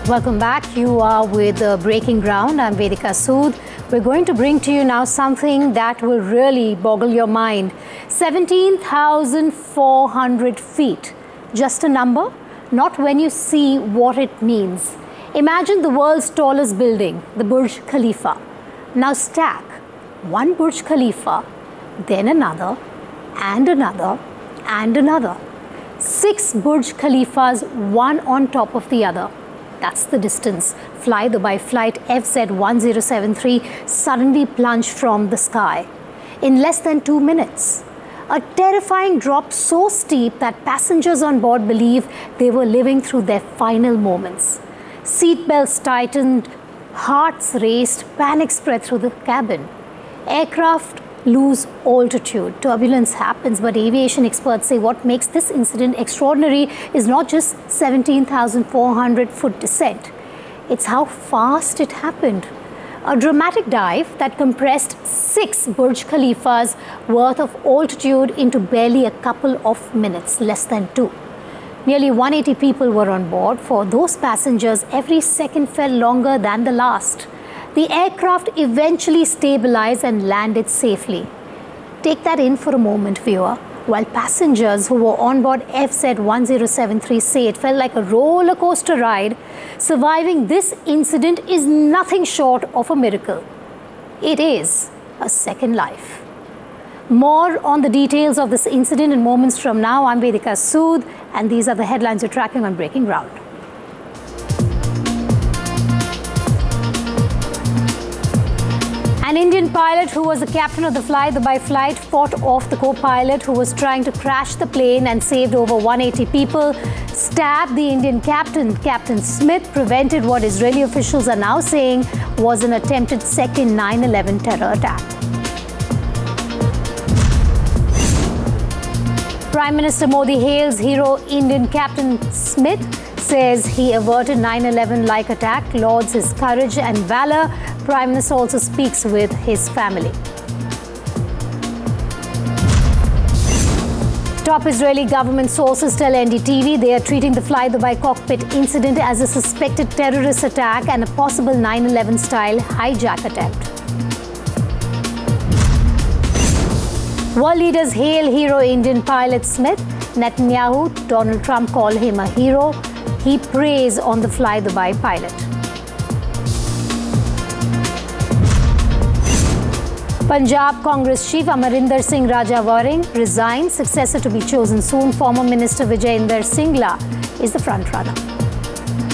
Welcome back. You are with Breaking Ground. I'm Vedika Sood. We're going to bring to you now something that will really boggle your mind. 17,400 feet. Just a number, not when you see what it means. Imagine the world's tallest building, the Burj Khalifa. Now stack one Burj Khalifa, then another, and another, and another. 6 Burj Khalifas, one on top of the other. That's the distance Fly Dubai flight FZ1073 suddenly plunged from the sky in less than 2 minutes. A terrifying drop so steep that passengers on board believe they were living through their final moments. Seatbelts tightened, hearts raced, panic spread through the cabin. Aircraft lose altitude. Turbulence happens, but aviation experts say what makes this incident extraordinary is not just 17,400 foot descent. It's how fast it happened. A dramatic dive that compressed 6 Burj Khalifas worth of altitude into barely a couple of minutes, less than 2. Nearly 180 people were on board. For those passengers, every second felt longer than the last. The aircraft eventually stabilized and landed safely. Take that in for a moment, viewer. While passengers who were on board FZ1073 say it felt like a roller coaster ride, surviving this incident is nothing short of a miracle. It is a second life. More on the details of this incident in moments from now. I'm Vedika Sood, and these are the headlines you're tracking on Breaking Ground. An Indian pilot who was the captain of the Fly Dubai flight fought off the co-pilot who was trying to crash the plane and saved over 180 people, stabbed the Indian captain. Captain Smith prevented what Israeli officials are now saying was an attempted second 9/11 terror attack. Prime Minister Modi hails hero Indian Captain Smith, says he averted 9/11-like attack, lauds his courage and valor. Prime Minister also speaks with his family. Top Israeli government sources tell NDTV they are treating the Fly Dubai cockpit incident as a suspected terrorist attack and a possible 9/11-style hijack attempt. World leaders hail hero Indian pilot Smith. Netanyahu, Donald Trump call him a hero. He preys on the Fly Dubai pilot. Punjab Congress Chief Amarinder Singh Rajawaring resigns. Successor to be chosen soon. Former Minister Vijay Inder Singla is the front runner.